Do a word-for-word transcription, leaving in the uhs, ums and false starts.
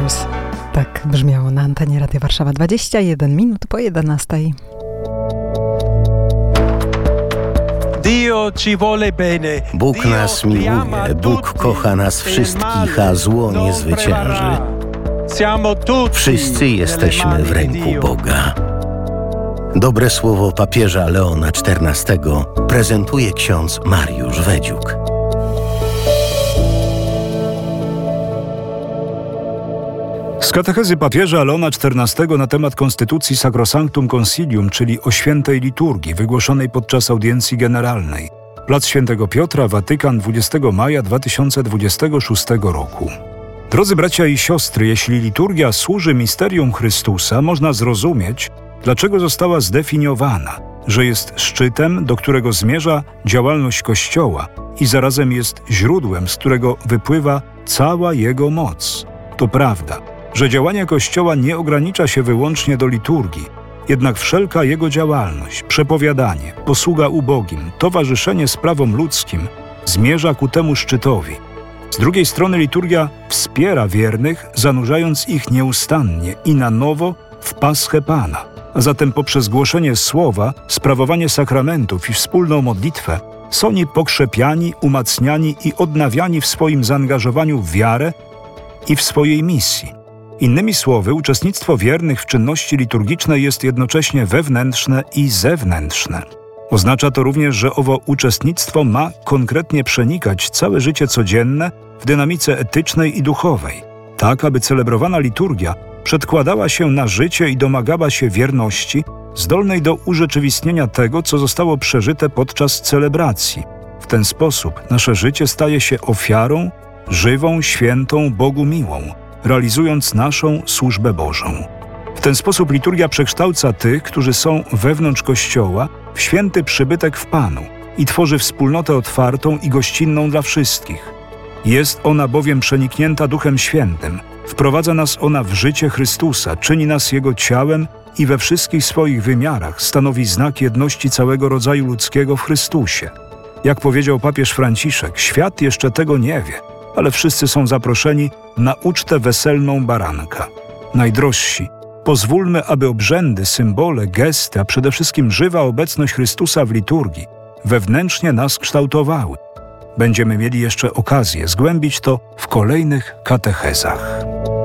Jezus. Tak brzmiało na antenie Radia Warszawa. dwadzieścia jeden minut po jedenastej. Bóg nas miłuje, Bóg kocha nas wszystkich, a zło nie zwycięży. Wszyscy jesteśmy w ręku Boga. Dobre słowo papieża Leona czternastego prezentuje ksiądz Mariusz Wedziuk. Z katechezy papieża Leona czternastego na temat konstytucji Sacrosanctum Concilium, czyli o świętej liturgii, wygłoszonej podczas audiencji generalnej. Plac Świętego Piotra, Watykan, dwudziestego maja dwa tysiące dwudziestego szóstego roku. Drodzy bracia i siostry, jeśli liturgia służy misterium Chrystusa, można zrozumieć, dlaczego została zdefiniowana, że jest szczytem, do którego zmierza działalność Kościoła i zarazem jest źródłem, z którego wypływa cała Jego moc. To prawda, że działanie Kościoła nie ogranicza się wyłącznie do liturgii, jednak wszelka jego działalność, przepowiadanie, posługa ubogim, towarzyszenie sprawom ludzkim zmierza ku temu szczytowi. Z drugiej strony liturgia wspiera wiernych, zanurzając ich nieustannie i na nowo w paschę Pana, a zatem poprzez głoszenie słowa, sprawowanie sakramentów i wspólną modlitwę są oni pokrzepiani, umacniani i odnawiani w swoim zaangażowaniu w wiarę i w swojej misji. Innymi słowy, uczestnictwo wiernych w czynności liturgicznej jest jednocześnie wewnętrzne i zewnętrzne. Oznacza to również, że owo uczestnictwo ma konkretnie przenikać całe życie codzienne w dynamice etycznej i duchowej, tak aby celebrowana liturgia przedkładała się na życie i domagała się wierności, zdolnej do urzeczywistnienia tego, co zostało przeżyte podczas celebracji. W ten sposób nasze życie staje się ofiarą, żywą, świętą, Bogu miłą, realizując naszą służbę Bożą. W ten sposób liturgia przekształca tych, którzy są wewnątrz Kościoła, w święty przybytek w Panu i tworzy wspólnotę otwartą i gościnną dla wszystkich. Jest ona bowiem przeniknięta Duchem Świętym, wprowadza nas ona w życie Chrystusa, czyni nas Jego ciałem i we wszystkich swoich wymiarach stanowi znak jedności całego rodzaju ludzkiego w Chrystusie. Jak powiedział papież Franciszek, świat jeszcze tego nie wie, ale wszyscy są zaproszeni na ucztę weselną baranka. Najdrożsi, pozwólmy, aby obrzędy, symbole, gesty, a przede wszystkim żywa obecność Chrystusa w liturgii wewnętrznie nas kształtowały. Będziemy mieli jeszcze okazję zgłębić to w kolejnych katechezach.